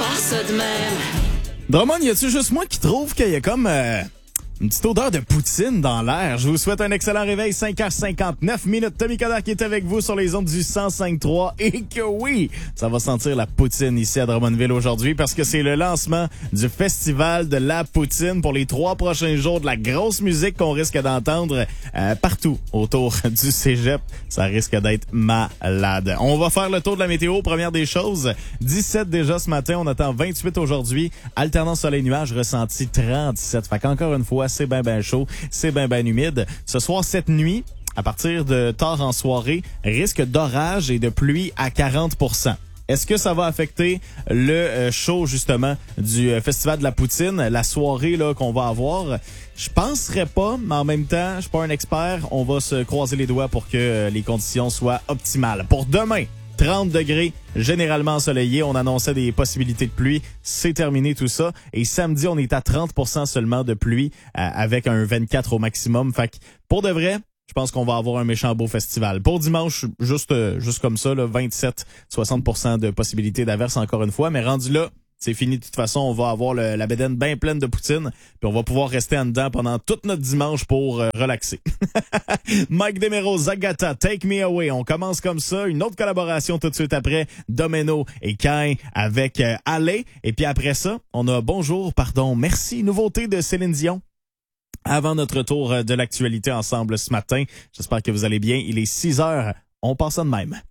part ça de même. Drummond, y a-tu juste moi qui trouve qu'il y a comme une petite odeur de poutine dans l'air? Je vous souhaite un excellent réveil, 5h59. Tommy Coderre qui est avec vous sur les ondes du 105.3 et que oui, ça va sentir la poutine ici à Drummondville aujourd'hui parce que c'est le lancement du Festival de la Poutine pour les 3 prochains jours, de la grosse musique qu'on risque d'entendre partout autour du cégep. Ça risque d'être malade. On va faire le tour de la météo. Première des choses, 17 déjà ce matin, on attend 28 aujourd'hui. Alternance soleil-nuage, ressenti 37. Fait qu'encore une fois, c'est ben chaud, c'est ben humide. Ce soir, cette nuit, à partir de tard en soirée, risque d'orage et de pluie à 40%. Est-ce que ça va affecter le show, justement, du Festival de la Poutine, la soirée là qu'on va avoir? Je penserais pas, mais en même temps, je suis pas un expert. On va se croiser les doigts pour que les conditions soient optimales. Pour demain, 30 degrés, généralement ensoleillé. On annonçait des possibilités de pluie. C'est terminé tout ça. Et samedi, on est à 30% seulement de pluie avec un 24 au maximum. Fait que pour de vrai, je pense qu'on va avoir un méchant beau festival. Pour dimanche, juste comme ça, là, 27-60% de possibilités d'averse encore une fois. Mais rendu là, c'est fini. De toute façon, on va avoir la bédaine bien pleine de poutine. Puis on va pouvoir rester en dedans pendant tout notre dimanche pour relaxer. Mike DeMero, Zagata, Take Me Away. On commence comme ça. Une autre collaboration tout de suite après. Domino et Kain avec Allez. Et puis après ça, on a Bonjour, pardon, merci. Nouveauté de Céline Dion. Avant notre tour de l'actualité ensemble ce matin. J'espère que vous allez bien. Il est 6 heures. On passe ça de même.